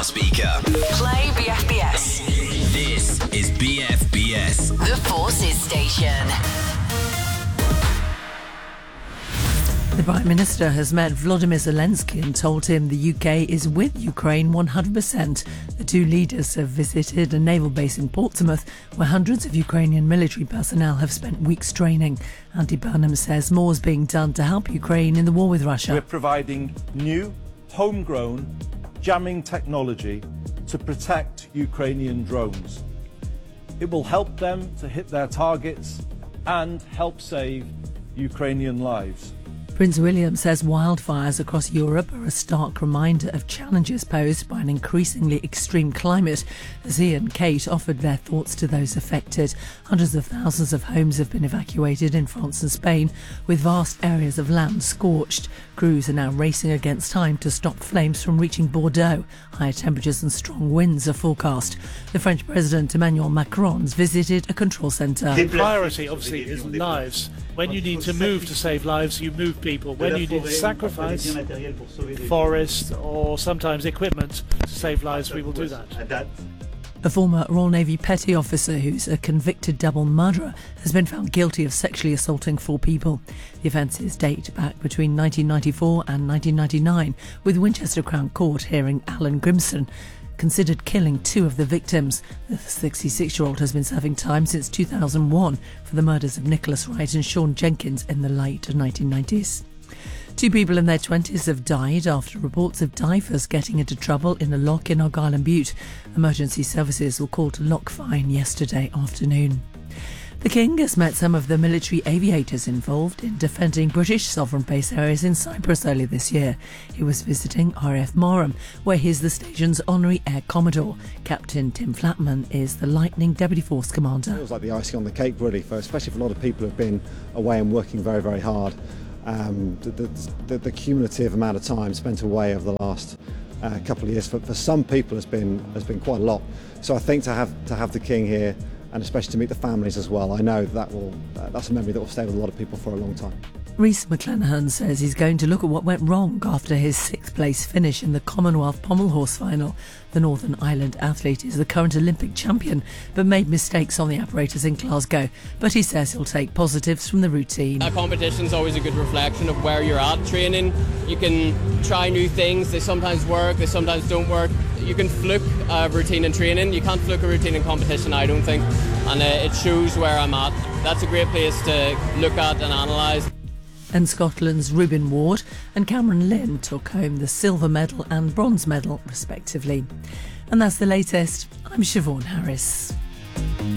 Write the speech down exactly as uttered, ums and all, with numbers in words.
speaker. Play B F B S. This is B F B S. The Forces Station. The Prime Minister has met Volodymyr Zelensky and told him the U K is with Ukraine one hundred percent. The two leaders have visited a naval base in Portsmouth where hundreds of Ukrainian military personnel have spent weeks training. Andy Burnham says more is being done to help Ukraine in the war with Russia. We're providing new, homegrown jamming technology to protect Ukrainian drones. It will help them to hit their targets and help save Ukrainian lives. Prince William says wildfires across Europe are a stark reminder of challenges posed by an increasingly extreme climate. As he and Kate offered their thoughts to those affected, hundreds of thousands of homes have been evacuated in France and Spain, with vast areas of land scorched. Crews are now racing against time to stop flames from reaching Bordeaux. Higher temperatures and strong winds are forecast. The French President Emmanuel Macron has visited a control centre. The priority, obviously, is lives. When you need to move to save lives, you move people. When you need to sacrifice forest or sometimes equipment to save lives, we will do that. A former Royal Navy petty officer who's a convicted double murderer has been found guilty of sexually assaulting four people. The offences date back between nineteen ninety-four and nineteen ninety-nine, with Winchester Crown Court hearing Alan Grimson considered killing two of the victims. The sixty-six-year-old has been serving time since two thousand one for the murders of Nicholas Wright and Sean Jenkins in the late nineteen nineties. Two people in their twenties have died after reports of divers getting into trouble in a loch in Argyll and Bute. Emergency services were called to Loch Fyne yesterday afternoon. The King has met some of the military aviators involved in defending British sovereign base areas in Cyprus earlier this year. He was visiting R A F Marham, where he's the station's honorary Air Commodore. Captain Tim Flatman is the Lightning Deputy Force Commander. It feels like the icing on the cake, really, for especially for a lot of people who have been away and working very, very hard. Um, the, the, the cumulative amount of time spent away over the last uh, couple of years for, for some people has been has been quite a lot. So I think to have to have the King here, and especially to meet the families as well, I know that will uh, that's a memory that will stay with a lot of people for a long time. Rhys McClenaghan says he's going to look at what went wrong after his sixth place finish in the Commonwealth Pommel Horse final. The Northern Ireland athlete is the current Olympic champion, but made mistakes on the apparatus in Glasgow. But he says he'll take positives from the routine. A competition's always a good reflection of where you're at. Training, you can try new things. They sometimes work, they sometimes don't work. You can fluke a routine in training. You can't fluke a routine in competition, I don't think. And uh, it shows where I'm at. That's a great place to look at and analyse. And Scotland's Ruben Ward and Cameron Lynn took home the silver medal and bronze medal, respectively. And that's the latest. I'm Siobhan Harris.